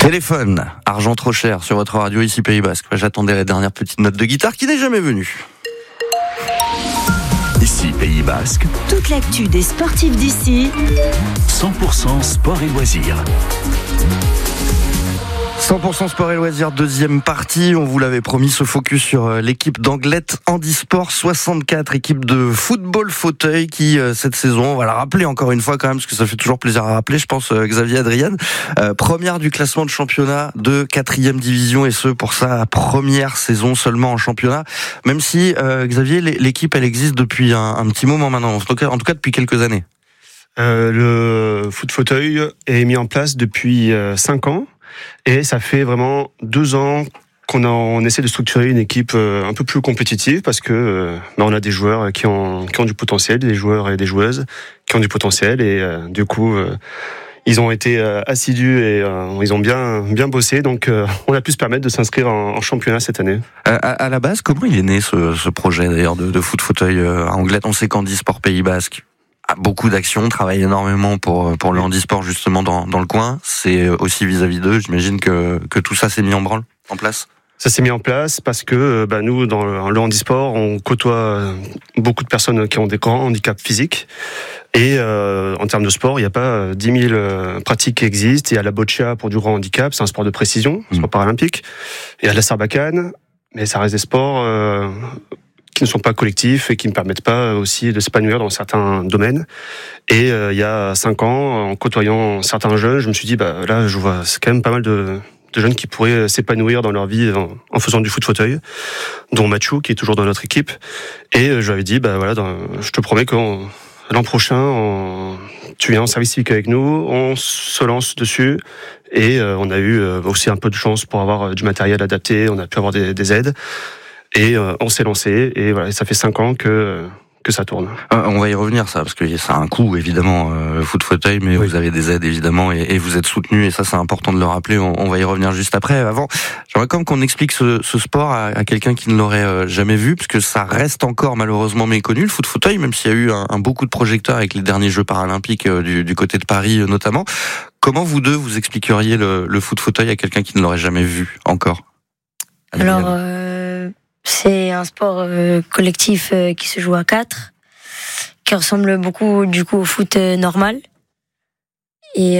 Téléphone, argent trop cher sur votre radio ici Pays Basque. J'attendais la dernière petite note de guitare qui n'est jamais venue. Ici Pays Basque, toute l'actu des sportifs d'ici, 100% sport et loisirs. 100% sport et loisirs, deuxième partie. On vous l'avait promis, ce focus sur l'équipe d'Anglet Handisport 64, équipe de football fauteuil qui, cette saison, on va la rappeler encore une fois quand même, parce que ça fait toujours plaisir à rappeler, je pense, Xavier Adrian, première du classement de championnat de 4e division, et ce, pour sa première saison seulement en championnat. Même si, Xavier, l'équipe, elle existe depuis un petit moment maintenant, en tout cas depuis quelques années. Le foot fauteuil est mis en place depuis 5 ans. Et ça fait vraiment 2 ans qu'on essaie de structurer une équipe un peu plus compétitive, parce que on a des joueurs qui ont du potentiel, des joueurs et des joueuses qui ont du potentiel, et du coup ils ont été assidus et ils ont bien bossé, donc on a pu se permettre de s'inscrire en championnat cette année. À la base, comment il est né ce projet d'ailleurs de foot fauteuil à Anglet? On sait qu'Handisport Pays Basque a beaucoup d'actions, travaille énormément pour le handisport justement dans le coin. C'est aussi vis-à-vis d'eux, j'imagine que tout ça s'est mis en place. Ça s'est mis en place parce que nous, dans le handisport, on côtoie beaucoup de personnes qui ont des grands handicaps physiques. Et en termes de sport, il n'y a pas 10 000 pratiques qui existent. Il y a la boccia pour du grand handicap, c'est un sport de précision, un sport paralympique. Il y a la sarbacane, mais ça reste des sports qui ne sont pas collectifs et qui ne permettent pas aussi de s'épanouir dans certains domaines. Et il y a 5 ans, en côtoyant certains jeunes, je me suis dit, là, je vois, c'est quand même pas mal de jeunes qui pourraient s'épanouir dans leur vie en faisant du foot fauteuil, dont Mathieu, qui est toujours dans notre équipe. Et je lui avais dit, je te promets que l'an prochain, tu viens en service civique avec nous, on se lance dessus. Et on a eu aussi un peu de chance pour avoir du matériel adapté, on a pu avoir des aides. Et on s'est lancé, et voilà, ça fait 5 ans que ça tourne. On va y revenir, ça, parce que ça a un coût, évidemment, le foot fauteuil, mais oui, vous avez des aides, évidemment, et vous êtes soutenu, et ça, c'est important de le rappeler. On va y revenir juste après. Avant, j'aimerais quand même qu'on explique ce sport à quelqu'un qui ne l'aurait jamais vu, parce que ça reste encore malheureusement méconnu, le foot fauteuil, même s'il y a eu un beaucoup de projecteurs avec les derniers Jeux paralympiques du côté de Paris, notamment. Comment vous deux, vous expliqueriez le foot fauteuil à quelqu'un qui ne l'aurait jamais vu encore? Alors, c'est un sport collectif qui se joue à 4, qui ressemble beaucoup du coup au foot normal. Et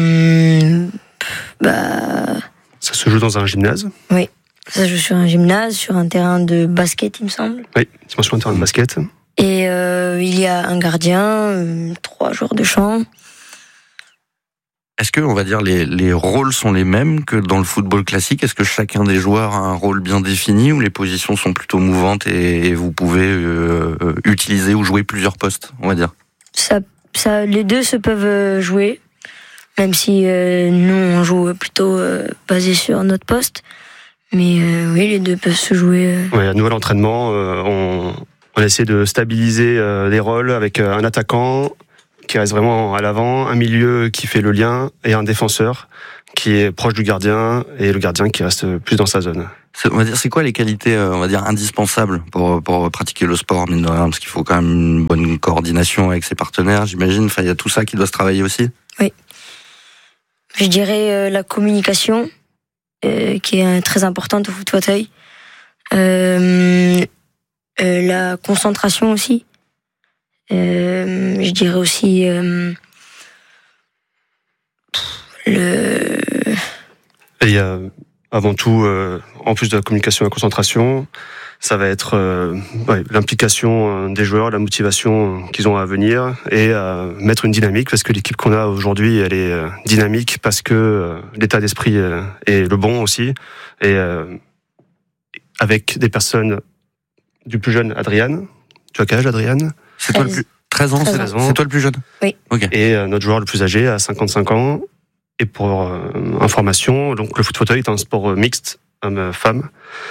ça se joue dans un gymnase. Oui, ça se joue sur un gymnase, sur un terrain de basket, il me semble. Oui, c'est sur un terrain de basket. Et il y a un gardien, 3 joueurs de champ. Est-ce que, on va dire, les rôles sont les mêmes que dans le football classique? Est-ce que chacun des joueurs a un rôle bien défini, ou les positions sont plutôt mouvantes et vous pouvez utiliser ou jouer plusieurs postes, on va dire? Ça, les deux se peuvent jouer, même si nous, on joue plutôt basé sur notre poste. Mais oui, les deux peuvent se jouer. Oui, à nouvel entraînement, on essaie de stabiliser les rôles avec un attaquant qui reste vraiment à l'avant, un milieu qui fait le lien, et un défenseur qui est proche du gardien, et le gardien qui reste plus dans sa zone. On va dire, c'est quoi les qualités, on va dire, indispensables pour pratiquer le sport, mine de rien, parce qu'il faut quand même une bonne coordination avec ses partenaires, j'imagine. Enfin, il y a tout ça qui doit se travailler aussi. Oui. Je dirais la communication, qui est très importante au foot fauteuil. La concentration aussi. Je dirais aussi Et avant tout, en plus de la communication et la concentration, ça va être l'implication des joueurs, la motivation qu'ils ont à venir, et mettre une dynamique, parce que l'équipe qu'on a aujourd'hui, elle est dynamique parce que l'état d'esprit est le bon aussi, et avec des personnes du plus jeune, Adriane. Tu as quel âge, Adriane? C'est toi le plus 13 ans, 13 ans. C'est toi le plus jeune? Oui. Okay. Et notre joueur le plus âgé a 55 ans. Et pour information, donc le foot fauteuil est un sport mixte, homme-femme,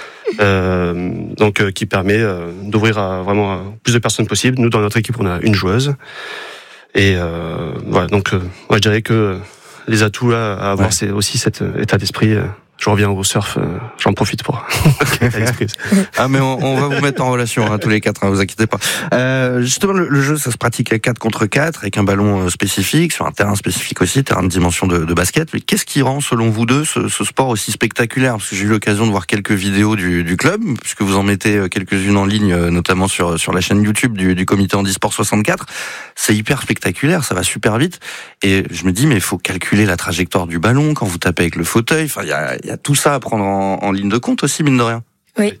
donc qui permet d'ouvrir à vraiment plus de personnes possibles. Nous, dans notre équipe, on a une joueuse. Et voilà, donc moi je dirais que les atouts là à avoir, c'est aussi cet état d'esprit je reviens au surf, j'en profite pour l'excuse. Ah mais on va vous mettre en relation tous les quatre, vous inquiétez pas. Justement le jeu ça se pratique à 4 contre 4 avec un ballon spécifique sur un terrain spécifique aussi, terrain de dimension de basket. Mais qu'est-ce qui rend selon vous deux ce sport aussi spectaculaire? Parce que j'ai eu l'occasion de voir quelques vidéos du club, puisque vous en mettez quelques-unes en ligne, notamment sur la chaîne YouTube du comité Handisport 64. C'est hyper spectaculaire, ça va super vite. Et je me dis mais il faut calculer la trajectoire du ballon quand vous tapez avec le fauteuil. Enfin il y a tout ça à prendre en ligne de compte aussi, mine de rien. Oui.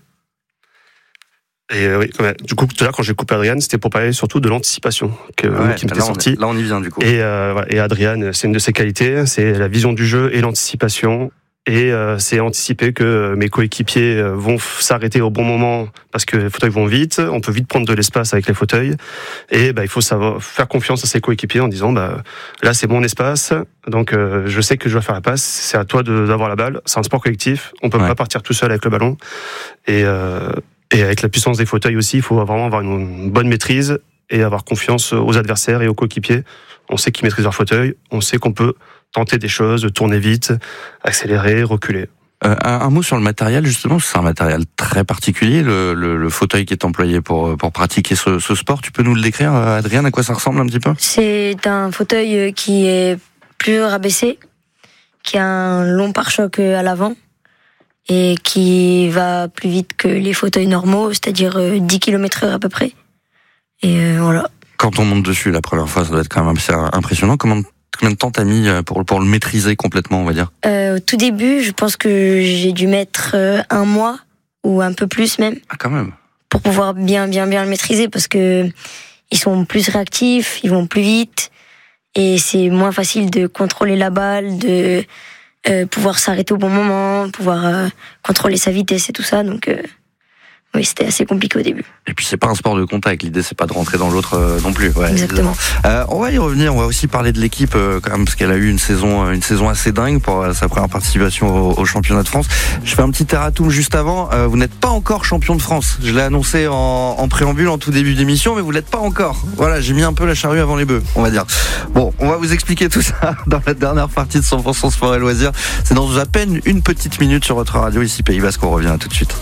Et oui, du coup, tout à l'heure, quand j'ai coupé Adriane, c'était pour parler surtout de l'anticipation qui m'était sortie. Là, on y vient, du coup. Et Adriane, c'est une de ses qualités, c'est la vision du jeu et l'anticipation. Et c'est anticiper que mes coéquipiers vont s'arrêter au bon moment parce que les fauteuils vont vite, on peut vite prendre de l'espace avec les fauteuils. Et il faut savoir faire confiance à ses coéquipiers en disant là c'est mon espace, donc je sais que je dois faire la passe, c'est à toi d'avoir la balle. C'est un sport collectif, on peut pas partir tout seul avec le ballon. Et avec la puissance des fauteuils aussi, il faut vraiment avoir une bonne maîtrise et avoir confiance aux adversaires et aux coéquipiers. On sait qu'ils maîtrisent leur fauteuil, on sait qu'on peut tenter des choses, tourner vite, accélérer, reculer. Un mot sur le matériel, justement, c'est un matériel très particulier, le fauteuil qui est employé pour pratiquer ce sport. Tu peux nous le décrire, Adriane, à quoi ça ressemble un petit peu? C'est un fauteuil qui est plus rabaissé, qui a un long pare-choc à l'avant et qui va plus vite que les fauteuils normaux, c'est-à-dire 10 km/h à peu près. Et voilà. Quand on monte dessus la première fois, ça doit être quand même assez impressionnant. Combien de temps t'as mis pour le maîtriser complètement, on va dire? Au tout début, je pense que j'ai dû mettre 1 mois ou un peu plus même. Ah, quand même. Pour pouvoir bien le maîtriser, parce que ils sont plus réactifs, ils vont plus vite, et c'est moins facile de contrôler la balle, de pouvoir s'arrêter au bon moment, pouvoir contrôler sa vitesse et tout ça. Donc oui, c'était assez compliqué au début. Et puis c'est pas un sport de contact, l'idée c'est pas de rentrer dans l'autre non plus. Ouais, exactement. On va y revenir, on va aussi parler de l'équipe quand même, parce qu'elle a eu une saison assez dingue pour sa première participation au championnat de France. Je fais un petit erratum juste avant, vous n'êtes pas encore champion de France. Je l'ai annoncé en préambule en tout début d'émission, mais vous l'êtes pas encore. Voilà, j'ai mis un peu la charrue avant les bœufs, on va dire. Bon, on va vous expliquer tout ça dans la dernière partie de 100% Sport et Loisirs. C'est dans à peine une petite minute sur votre radio ici Pays Basque, on revient tout de suite.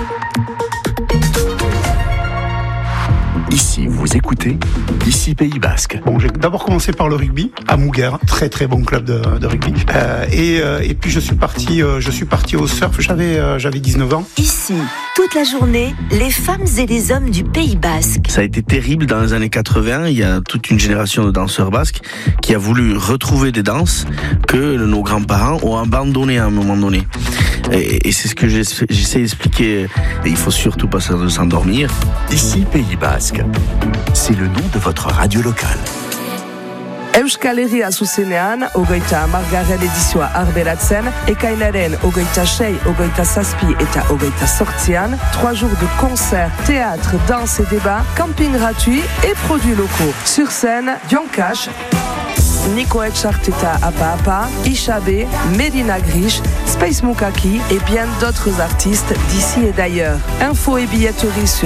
Ici, vous écoutez, ici Pays Basque. Bon, j'ai d'abord commencé par le rugby à Mouguer, très très bon club de rugby. Et puis je suis parti au surf. J'avais 19 ans. Ici, toute la journée, les femmes et les hommes du Pays Basque. Ça a été terrible dans les années 80. Il y a toute une génération de danseurs basques qui a voulu retrouver des danses que nos grands-parents ont abandonnées à un moment donné. Et c'est ce que j'essaie d'expliquer. Il faut surtout pas s'endormir. Ici Pays Basque. C'est le nom de votre radio locale. Euskal Herria zuzenean, 30. edizioa arberatzen, ekainaren 26, 27 eta 28an, 3 jours de concerts, théâtre, danse et débat, camping gratuit et produits locaux. Sur scène, Yankash, Nico Etcharteta Apa Apa, Ishabe, Medina Grish, Space Mukaki et bien d'autres artistes d'ici et d'ailleurs. Infos et billetterie sur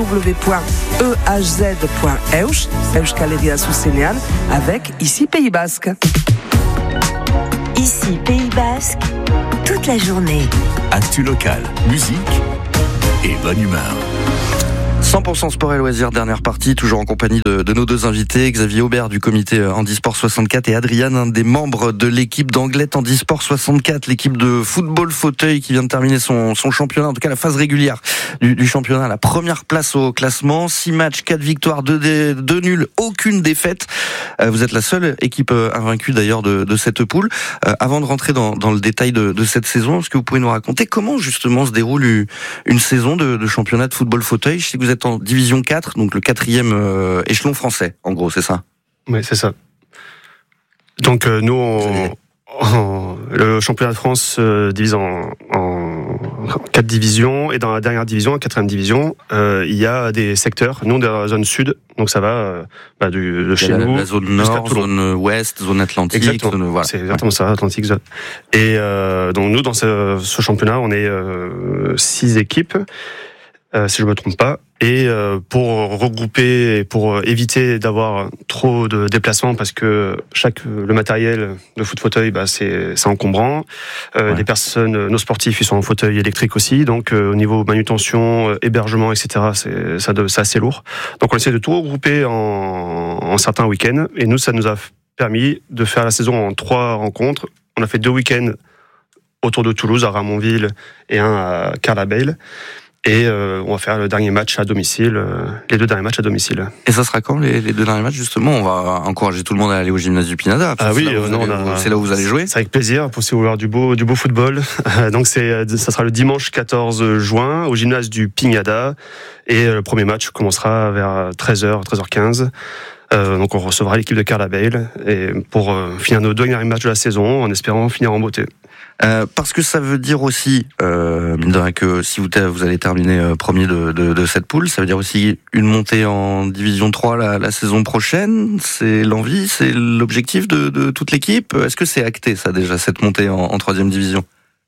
www.ehz.eusk, Euskal Herria zuzenean, avec Ici Pays Basque. Ici Pays Basque, toute la journée. Actu local, musique et bonne humeur. 100% Sport et Loisirs, dernière partie, toujours en compagnie de nos deux invités, Xavier Aubert du comité Handisport 64 et Adriane, un des membres de l'équipe d'Anglet Handisport 64, l'équipe de football fauteuil qui vient de terminer son championnat, en tout cas la phase régulière du championnat, la première place au classement, 6 matchs, 4 victoires, 2 nuls, aucune défaite. Vous êtes la seule équipe invaincue d'ailleurs de cette poule. Avant de rentrer dans le détail de cette saison, est-ce que vous pouvez nous raconter comment justement se déroule une saison de championnat de football fauteuil? Je sais que vous êtes en division 4, donc le 4e échelon français, en gros, c'est ça? Oui, c'est ça. Donc nous, le championnat de France se divise en 4 divisions, et dans la dernière division, la 4e division, il y a des secteurs. Nous, on est dans la zone sud, donc ça va de chez nous. La zone nord, zone ouest, zone atlantique. Exactement, voilà. C'est exactement ça, Atlantique zone. Et donc nous, dans ce championnat, on est 6 équipes. si je me trompe pas. Et pour regrouper, et pour éviter d'avoir trop de déplacements, parce que le matériel de foot fauteuil, c'est encombrant. Les personnes, nos sportifs, ils sont en fauteuil électrique aussi, donc au niveau manutention, hébergement, etc., c'est assez lourd. Donc on essaie de tout regrouper en certains week-ends. Et nous, ça nous a permis de faire la saison en 3 rencontres. On a fait 2 week-ends autour de Toulouse, à Ramonville et un à Carlabeil. Et on va faire le dernier match à domicile, les 2 derniers matchs à domicile. Et ça sera quand les 2 derniers matchs justement? On va encourager tout le monde à aller au gymnase du Pinada. Ah oui, c'est là où vous allez jouer. C'est avec plaisir pour ceux vouloir du beau football. Donc ça sera le dimanche 14 juin au gymnase du Pinada. Et le premier match commencera vers 13h15. Donc on recevra l'équipe de Carlabeil et pour finir nos 2 derniers matchs de la saison en espérant finir en beauté. Parce que ça veut dire aussi, mine de rien, que si vous allez terminer premier de cette poule, ça veut dire aussi une montée en Division 3 la saison prochaine. C'est l'envie, c'est l'objectif de toute l'équipe. Est-ce que c'est acté ça déjà, cette montée en 3e division?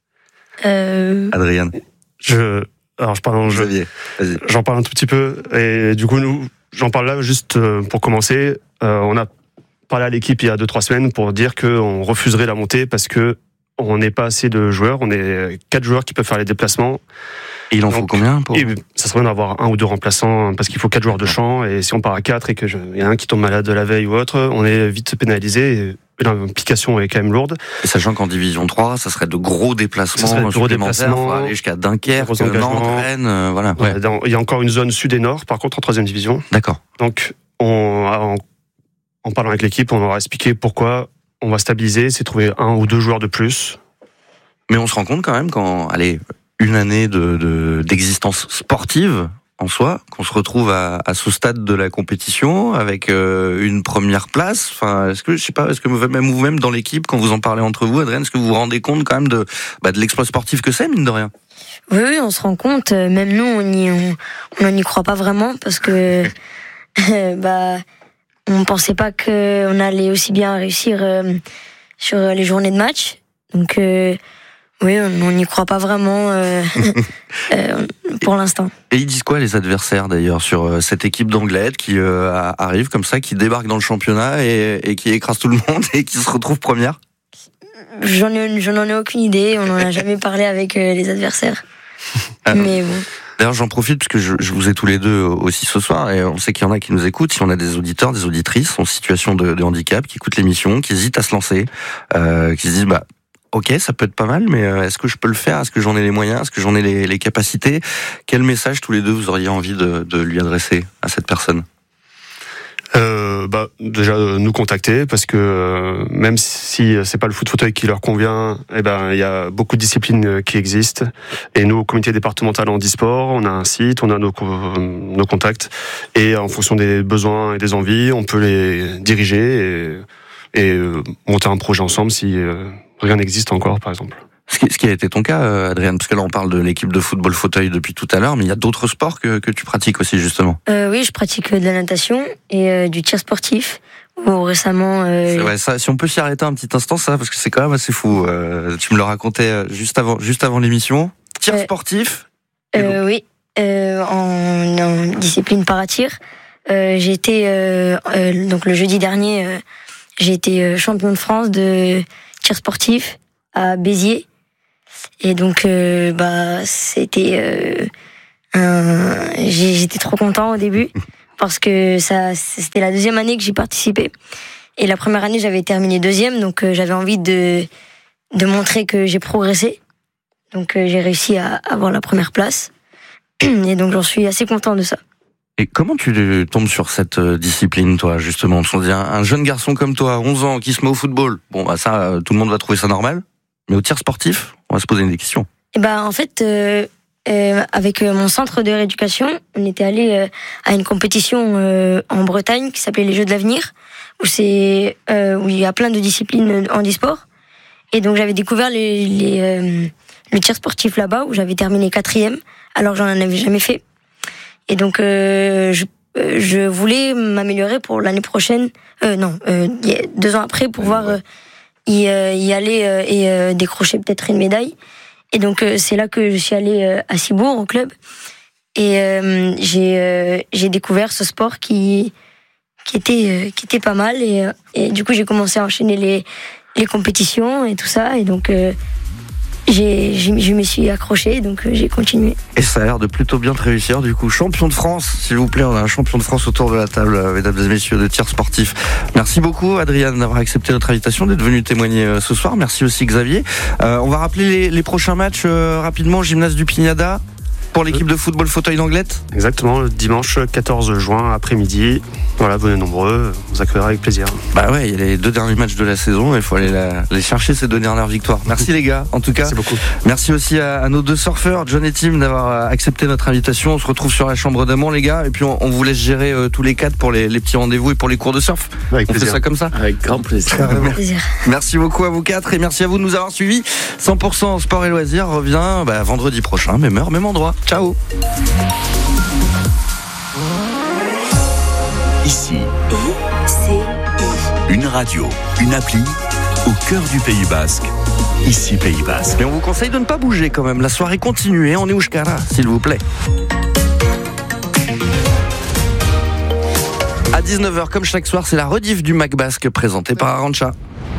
Adrien. J'en parle un tout petit peu et du coup j'en parle là juste pour commencer. On a parlé à l'équipe il y a 2-3 semaines pour dire qu'on refuserait la montée parce que on n'est pas assez de joueurs. On est 4 joueurs qui peuvent faire les déplacements. Et il en faut combien pour... Ça serait bien d'avoir 1 ou 2 remplaçants parce qu'il faut 4 joueurs de champ. Et si on part à 4 et qu'il y a un qui tombe malade de la veille ou autre, on est vite pénalisé. Et l'implication est quand même lourde. Et sachant qu'en Division 3, ça serait de gros déplacements supplémentaires. On va aller jusqu'à Dunkerque, Nantes, Rennes, voilà. Ouais. Il y a encore une zone sud et nord, par contre, en 3e division. D'accord. Donc, en parlant avec l'équipe, on leur a expliqué pourquoi on va stabiliser, c'est trouver 1 ou 2 joueurs de plus. Mais on se rend compte quand même une année d'existence sportive en soi, qu'on se retrouve à ce stade de la compétition avec une première place. Enfin, est-ce que vous-même dans l'équipe, quand vous en parlez entre vous, Adrien, est-ce que vous vous rendez compte quand même de l'exploit sportif que c'est, mine de rien? Oui, on se rend compte. Même nous, on n'y croit pas vraiment parce que on pensait pas qu'on allait aussi bien réussir sur les journées de match. Donc oui, on n'y croit pas vraiment pour l'instant. Et ils disent quoi les adversaires d'ailleurs sur cette équipe d'Angleterre qui arrive comme ça, qui débarque dans le championnat et qui écrase tout le monde et qui se retrouve première? J'en ai aucune idée. On n'en a jamais parlé avec les adversaires. Mais bon. D'ailleurs, j'en profite parce que je vous ai tous les deux aussi ce soir et on sait qu'il y en a qui nous écoutent. Si on a des auditeurs, des auditrices en situation de handicap qui écoutent l'émission, qui hésitent à se lancer, qui se disent ok, ça peut être pas mal, mais est-ce que je peux le faire? Est-ce que j'en ai les moyens? Est-ce que j'en ai les capacités? Quel message tous les deux vous auriez envie de lui adresser à cette personne? Déjà nous contacter parce que même si c'est pas le foot fauteuil qui leur convient, il y a beaucoup de disciplines qui existent et nous au comité départemental handisport, on a un site, on a nos contacts et en fonction des besoins et des envies, on peut les diriger et monter un projet ensemble si rien n'existe encore par exemple. Ce qui a été ton cas, Adrien, parce que là on parle de l'équipe de football fauteuil depuis tout à l'heure, mais il y a d'autres sports que tu pratiques aussi justement. Oui, je pratique de la natation et du tir sportif. Ou récemment. C'est vrai, ça, si on peut s'y arrêter un petit instant, ça, parce que c'est quand même assez fou. Tu me le racontais juste avant l'émission. Tir sportif. Oui, en discipline para-tir. J'ai été donc le jeudi dernier, j'ai été champion de France de tir sportif à Béziers. Et donc, c'était, j'étais trop content au début parce que c'était la 2e année que j'y participais. Et la première année, j'avais terminé 2e, donc j'avais envie de montrer que j'ai progressé. Donc, j'ai réussi à avoir la première place. Et donc, j'en suis assez content de ça. Et comment tu tombes sur cette discipline, toi, justement? On dit un jeune garçon comme toi, 11 ans, qui se met au football. Bon, ça, tout le monde va trouver ça normal. Mais au tir sportif, on va se poser des questions. En fait, avec mon centre de rééducation, on était allé à une compétition en Bretagne qui s'appelait les Jeux de l'avenir, où il y a plein de disciplines handisport. Et donc j'avais découvert le tir sportif là-bas, où j'avais terminé 4e, alors que j'en avais jamais fait. Et donc je voulais m'améliorer pour l'année prochaine. 2 ans après, pour pouvoir y aller et décrocher peut-être une médaille. Et donc c'est là que je suis allée à Cibourg au club Et j'ai découvert ce sport qui était pas mal. Et du coup, j'ai commencé à enchaîner les compétitions et tout ça. Et donc, je me suis accroché, donc j'ai continué. Et ça a l'air de plutôt bien te réussir, du coup. Champion de France, s'il vous plaît, on a un champion de France autour de la table, mesdames et messieurs, de tir sportif. Merci beaucoup, Adriane, d'avoir accepté notre invitation, d'être venu témoigner ce soir. Merci aussi, Xavier. On va rappeler les prochains matchs rapidement. Gymnase du Pignada pour l'équipe de football fauteuil d'Anglet. Exactement, le dimanche 14 juin après-midi. Voilà, venez nombreux, on vous accueillera avec plaisir. Bah ouais, il y a les 2 derniers matchs de la saison, il faut aller les chercher, ces 2 dernières victoires. Merci les gars, en tout cas. Merci beaucoup. Merci aussi à nos 2 surfeurs, John et Tim, d'avoir accepté notre invitation. On se retrouve sur la chambre d'amont les gars, et puis on vous laisse gérer tous les 4 pour les petits rendez-vous et pour les cours de surf. Avec on plaisir. fait ça comme ça. Avec grand plaisir. Merci beaucoup à vous 4 et merci à vous de nous avoir suivis. 100% sport et loisirs revient vendredi prochain, même heure, même endroit. Ciao. Ici, une radio, une appli, au cœur du Pays Basque. Ici, Pays Basque. Mais on vous conseille de ne pas bouger quand même. La soirée continue et on est Euskara, s'il vous plaît. À 19h, comme chaque soir, c'est la rediff du Mac Basque présentée par Arantxa.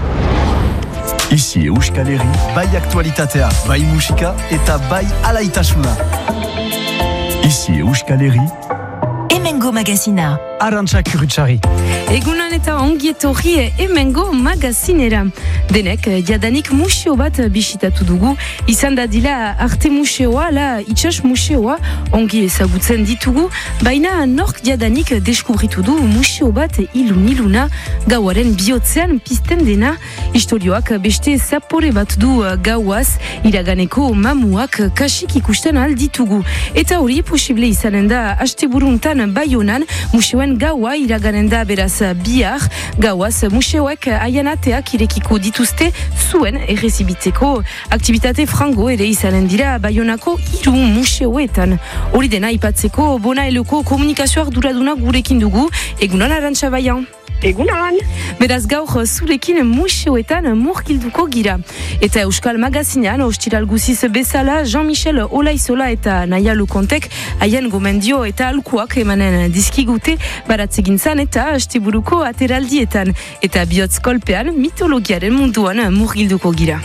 Ici Euskal Herri, bai aktualitatea, bai musika eta bai alaitasuna. Ici Euskal Herri, Hemengo Magazina. Arantxa Kurutsari. Egunan eta ongi etorri Hemengo Magazinera. Denek jadanik museo bat bisitatu dugu. Izan dadila arte museoa, la itsas museoa, ongi ezagutzen ditugu, baina nork jadanik deskubritu du museo bat iluna gauaren bihotzean pizten dena. Istorioak beste zapore bat du gauaz, iraganeko mamuak kasik ikusten alditugu. Eta hori posible izanen da asteburuntan Baionan, museoen gaua iraganen da beraz bihar, gauaz museoek aianateak irekiko dituzte zuen errezibitzeko aktivitate frango ere izanen dira Baionako 3 museoetan. Hori dena ipatzeko Bonaeloko komunikazioak duraduna gurekin dugu. Egunan Arantxa Baian. Egunan. Beraz gaur zurekin museoetan murgilduko gira. Eta Euskal Magazinean ostiral guziz bezala Jean-Michel Olaizola eta Naia Lukontek haien gomendio eta alkuak emanen dizkigute baratzegintzan eta asteburuko ateraldietan. Eta bihotz kolpean mitologiaren munduan murgilduko gira.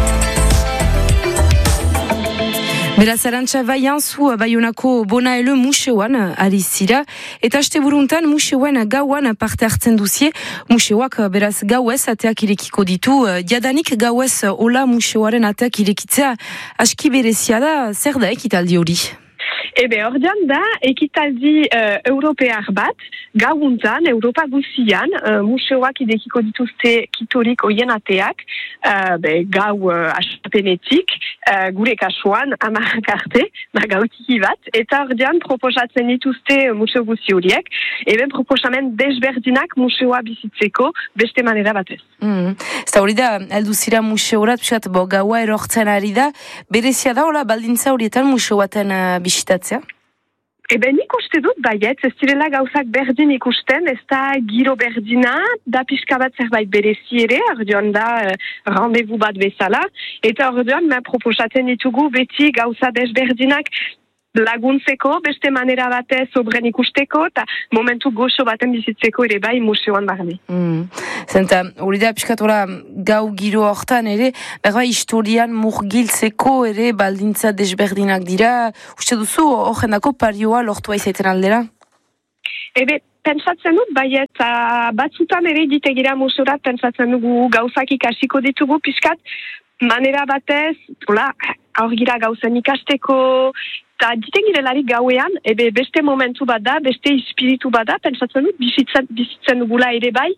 Beraz, Arantxa Baian zu Baionako Bonaele museoan ari zira, eta asteburuntan museoen gauan parte hartzen duzie. Museoak beraz gauez ateak irekiko ditu, jadanik gauez hola museoaren ateak irekitzea aski berezia da, zer da ekitaldi hori? Ordean da, ekitaldi europear bat, gauuntan, Europa guzian, museoak idekiko dituzte kitorik oien ateak, gau asapenetik, gure kasuan, amarrak arte, gautiki bat, eta ordean proposatzen dituzte museo guzi horiek, proposamen desberdinak museoa bizitzeko beste manera batez. Ez da hori da, alduzira museorat, pisat, gaua erortzen ari da, berezia da, hola, baldintza horietan museo baten bisitatzea? Nik uste dut baiet, ez direla gauzak berdin ikusten, ez da giro berdina, da pixka bat zerbait berezi ere, ordean da randevu bat bezala, eta ordean proposatzen ditugu beti gauza desberdinak laguntzeko, beste manera batez obren ikusteko, eta momentu goxo baten bizitzeko ere bai museoan barne. Zenta, hori da, piskatora gau giro hortan ere, berba historian murgiltzeko ere baldintza desberdinak dira, uste duzu, horrendako parioa lortua izaiten aldera? Pentsatzen dut, baiet, batzutan ere ditegira museorat, pentsatzen dugu gauzak ikasiko ditugu, piskat, manera batez, aurgira gauzen ikasteko, eta ditegirelarik gauean, beste momentu bat da, beste espiritu bat da, pentsatzen dut, bizitzen dugula ere bai,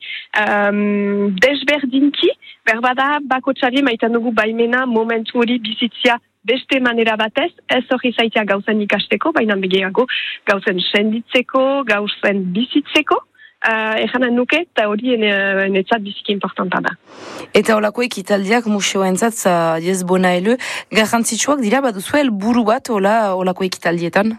desberdinki, berbada bakotxari maiten dugu baimena momentu hori bizitzia beste manera batez, ez hori zaitea gauzen ikasteko, baina begeago gauzen senditzeko, gauzen bizitzeko, ejanen nuke, eta hori netzat biziki importanta da. Eta holako ekitaldiak museoentzat, ez Bonaele, garrantzitsuak dira, baduzu helburu bat holako ekitaldietan?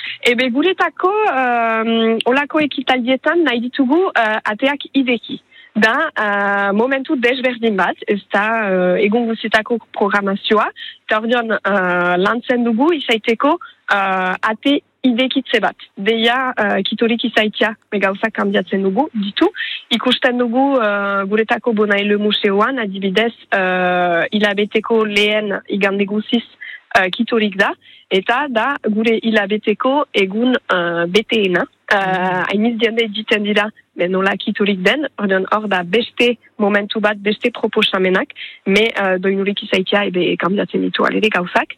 Guretako holako ekitaldietan nahi ditugu ateak ideki. da momentu desberdin bat, ez da egun guztietako programazioa, eta ordean lantzen dugu izaiteko ate idekitze bat. Deia kitorik izaitia gauzak kanbiatzen dugu, ditu. Ikusten dugu guretako Bonaele museoan, adibidez, hilabeteko lehen igande guziz kitorik da, eta da gure hilabeteko egun beteena. Hainiz diende egiten dira nola kitorik den, hor da beste momentu bat, beste proposamenak, me doinurik izaitia ebe kanbiatzen ditu alere gauzak.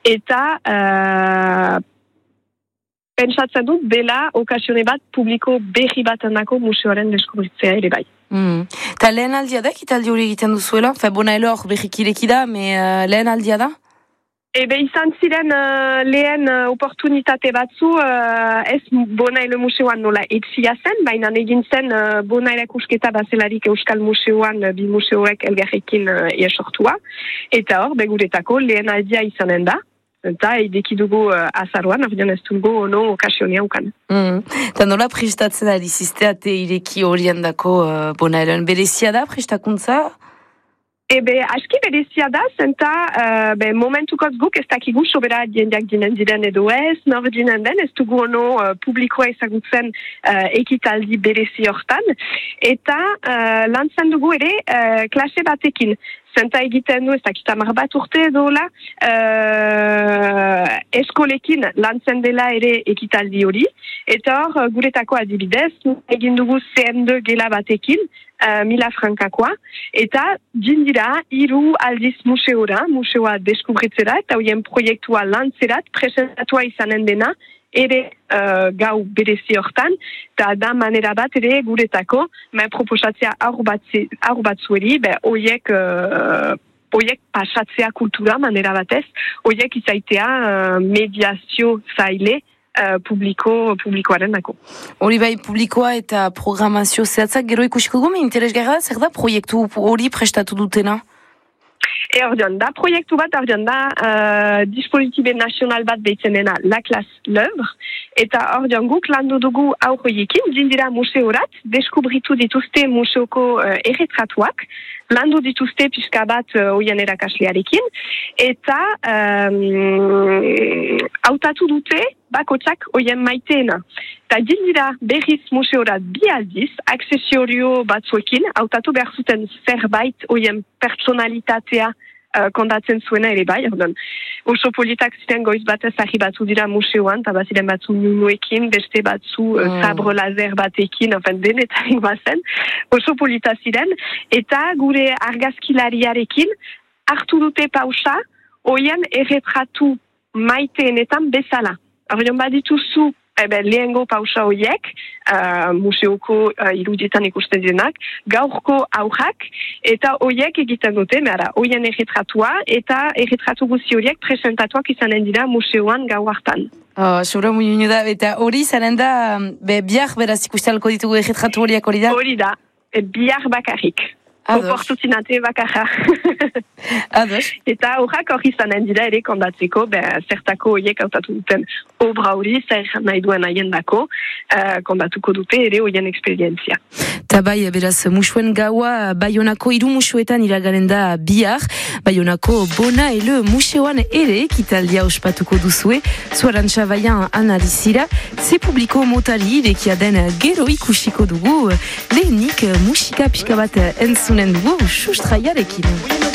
Eta pentsatzen dut, dela okasione bat publiko berri bat handako museoaren deskubritzea ere bai. Eta lehen aldia da, ekitaldi hori egiten duzuela? Bonaele hor berrikireki da, lehen aldia da? Ebe izan ziren lehen oportunitate batzu, ez Bonaele museoan nola etxia zen, baina egin zen Bonaele kusketa bazelarik Euskal Museoan bi museoek elgarrekin esortua. Eta hor, beguretako lehen aldia izanen da. Eta ideki dugu azaruan, ordean ez dugu ono okasionia ukan. Eta nola prestatzen ari zizteate ireki horien dako Bonaelen? Berezia da prestakuntza? Ebe, aski berezia da, zenta momentukot guk ez dakigu sobera diendiak dinen diren edo ez, nor dinen den, ez dugu ono publikoa ezagutzen ekitaldi berezi hortan, eta lantzen dugu ere klase batekin. Zenta egiten du, ez dakit 10 bat urte edola, eskolekin lantzen dela ere ekitaldi hori, eta hor guretako adibidez, egin dugu CM2 gela batekin, 1000 frankakoa, eta dindira 3 aldiz museoa deskubritzera, eta hoien proiektua lantzerat, presentatua izanen dena, ere gau berezi hortan, eta da manera bat ere guretako, proposatzea aur batzueri, hoiek pasatzea kultura manera batez, hoiek izaitea mediazio zaile publikoaren dako. Hori bai publikoa eta programazio zehatzak gero ikusiko dugu, interesgarra, zer da proiektu hori prestatu dutena? Ordean, da proiektu bat, ordean da dispositibe nazional bat behitzen dena La Classe L'Œuvre, eta ordean guk landu dugu aurroiekin, dindira museorat, deskubritu dituzte museoko erretratuak, landu dituzte pixka bat oien erakaslearekin, eta hautatu dute bakotsak oien maiteena. Eta dindira berriz museorat 2 aldiz, aksesiorio batzuekin, hautatu behar zuten zerbait oien personalitatea kondatzen zuena ere bai, ordan. Oso politak ziren goiz batez arribatu dira museoan, eta baziren batzu nunuekin, beste batzu sabre laser batekin, denetarik bazen, oso polita ziren, eta gure argazkilariarekin hartu dute pausa, oien erretratu maiteenetan bezala. Ordan badituzu lehengo pausa horiek, museoko irudietan ikusten direnak, gaurko aurrak, eta horiek egiten dute, horien erretratua, eta erretratu guzi horiek presentatuak izanen dira museoan gau hartan. Sobra muñu da, eta hori izanen da, bihar beraz ikustalko ditugu erretratu horiek hori da? Hori da, bihar bakarrik. Oportunate bakarra. Eta horrak hori izanen dira ere kondatzeko, zertako horiek hautatu duten obra hori, zer nahi duen haien dako, kondatuko dute ere horien eksperientzia. Eta bai, beraz, musuen gaua Baionako 3 musuetan iragaren da bihar, Baionako Bonaele museoan ere ekitaldia ospatuko duzue, Zuarantxa Baian analizira, ze publiko motari irekia den gero ikusiko dugu, lehenik musika pixka bat entzunen dugu sustraiarekin.